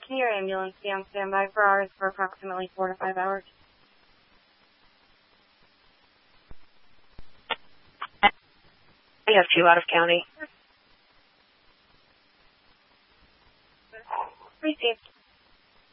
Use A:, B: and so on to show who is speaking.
A: Can your ambulance be on standby for hours for approximately 4 to 5 hours?
B: I have 2 out of county.
A: Received.